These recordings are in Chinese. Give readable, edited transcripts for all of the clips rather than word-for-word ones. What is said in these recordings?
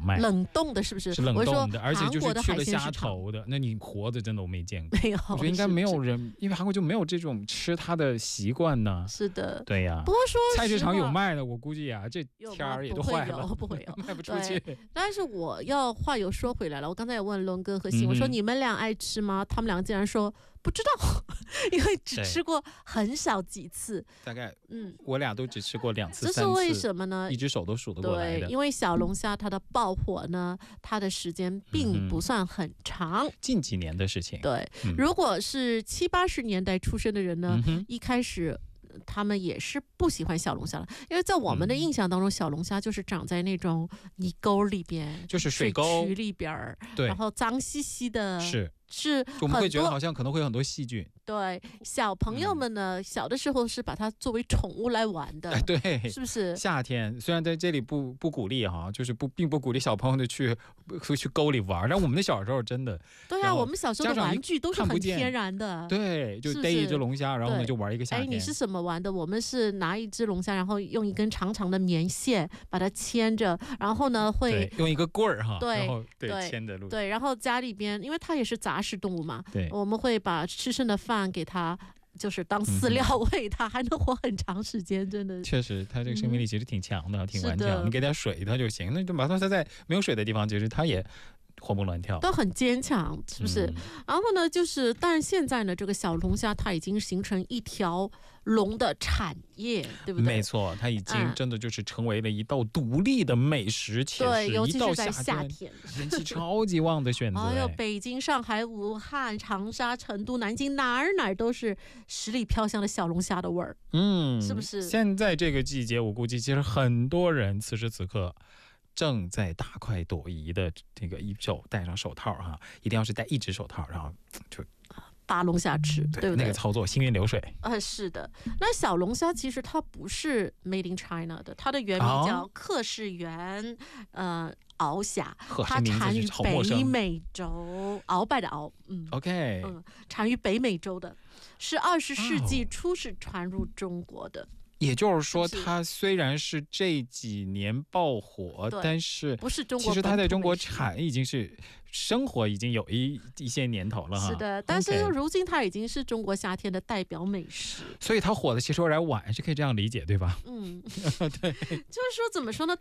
卖， 冷冻的，是不是？ 是冷冻的，而且就是去了虾头头的。那你活的真的我没见过， 没有， 我觉得应该没有人，因为韩国就没有这种吃它的习惯呢。 是的， 对呀。 不过说菜市场有卖的，我估计啊，这天儿也都坏了， 不会有， 卖不出去。 但是我要话又说回来了，我刚才也问伦哥和欣，我说你们俩爱吃吗？他们俩竟然说不知道，因为只吃过很少几次， 大概我俩都只吃过2次3次。 这是为什么呢？ 一只手都数得过来的。 对，因为小龙虾它的爆火呢，它的时间并不算很长， 近几年的事情。 对，如果是70、80年代出生的人呢，一开始他们也是不喜欢小龙虾的，因为在我们的印象当中，小龙虾就是长在那种泥沟里边， 就是水沟渠里边， 对， 然后脏兮兮的， 是我们会觉得好像可能会有很多细菌。 对，小朋友们呢，小的时候是把它作为宠物来玩的， 对， 是不是？ 夏天虽然在这里不鼓励哈，就是并不鼓励小朋友的去沟里玩，但我们的小时候真的， 对啊，我们小时候的玩具都是很天然的， 对，就逮一只龙虾，然后呢就玩一个夏天。 你是什么玩的？我们是拿一只龙虾，然后用一根长长的棉线把它牵着，然后呢会用一个棍儿哈， 对， 然后牵着路， 对，然后家里边因为它也是杂食动物嘛， 对， 我们会把吃剩的饭给它，就是当饲料喂它，还能活很长时间，真的。 确实，它这个生命力其实挺强的，挺顽强。你给点水它就行，那就把它在没有水的地方，其实它也活蹦乱跳， 都很坚强，是不是？然后呢，但是现在呢，这个小龙虾它已经形成一条龙的产业，对不对？ 没错，它已经真的就是成为了一道独立的美食， 对，尤其是在夏天， 人气超级旺的选择。 哎呦，北京、上海、武汉、长沙、成都、南京，哪儿都是十里飘香的小龙虾的味儿，是不是？ 现在这个季节，我估计其实很多人此时此刻正在大快朵颐的这个一手戴上手套哈，一定要是戴一只手套，然后就扒龙虾吃，对不对？ 那个操作行云流水。 是的。那小龙虾其实它不是 Made in China 的，它的原名叫克氏原鳌虾，它产于北美洲，鳌拜的鳌 ，OK， 产于北美洲的，是20世纪初是传入中国的。 也就是说，它虽然是这几年爆火，但是不是中国， 其实它在中国产已经是生活已经有一些年头了哈。 是的，但是如今它已经是中国夏天的代表美食， 所以它火的其实有点晚，是可以这样理解，对吧？ 对，就是说怎么说呢，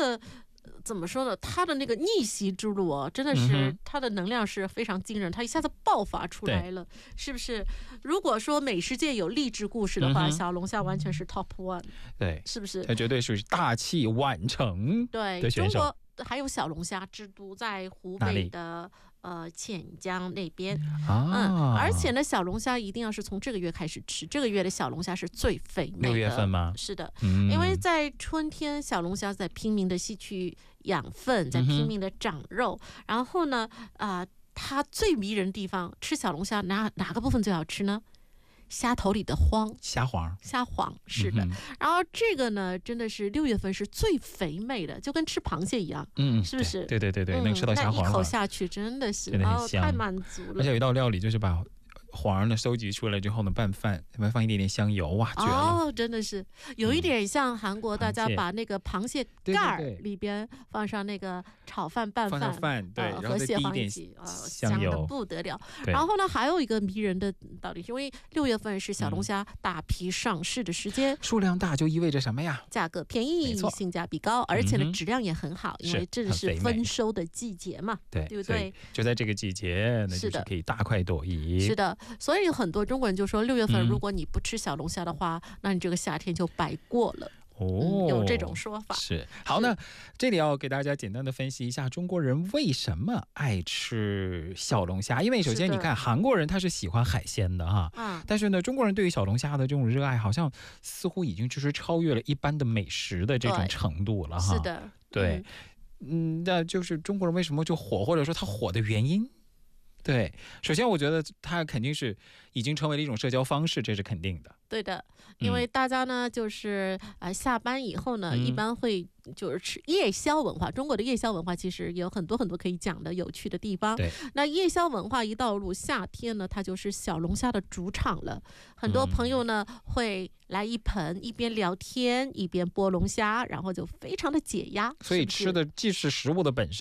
它的那个逆袭之路啊，真的是它的能量是非常惊人，它一下子爆发出来了，是不是？如果说美食界有励志故事的话，小龙虾完全是 top one， 对， 是不是？ 它绝对属于大器晚成的选手。 中国还有小龙虾之都在湖北的潜江那边而且呢，小龙虾一定要是从这个月开始吃，这个月的小龙虾是最肥美的。 6月份吗？ 是的，因为在春天，小龙虾在拼命的吸取养分，在拼命的长肉，然后呢，它最迷人的地方，吃小龙虾哪个部分最好吃呢？虾头里的虾黄是的，然后这个呢，真的是6月份是最肥美的，就跟吃螃蟹一样，是不是？ 对，能吃到虾黄， 一口下去真的是太满足了。 而且有一道料理就是把黄呢收集出来之后呢，拌饭，放一点点香油，哇，绝了！ 真的是有一点像韩国，大家把那个螃蟹盖里边放上那个炒饭拌饭， 对，然和蟹黄一起，香的不得了。然后呢，还有一个迷人的道理，因为6月份是小龙虾大批上市的时间， 数量大就意味着什么呀？ 价格便宜，性价比高，而且呢质量也很好，因为正是丰收的季节嘛，对不对？ 就在这个季节，那就是可以大快朵颐。 是的。所以很多中国人就说，6月份如果你不吃小龙虾的话，那你这个夏天就白过了。有这种说法。 是好，那这里要给大家简单的分析一下中国人为什么爱吃小龙虾。因为首先你看韩国人他是喜欢海鲜的哈，但是呢中国人对于小龙虾的这种热爱好像似乎已经就是超越了一般的美食的这种程度了哈。 是的， 对，那就是中国人为什么就火，或者说他火的原因。对，首先我觉得它肯定是已经成为了一种社交方式，这是肯定的。 对的，因为大家呢就是下班以后呢，一般会就是吃夜宵文化。中国的夜宵文化其实有很多可以讲的有趣的地方。 对， 那夜宵文化一到入夏天呢，它就是小龙虾的主场了。很多朋友呢会来一盆，一边聊天一边剥龙虾，然后就非常的解压。 所以吃的既是食物的本身。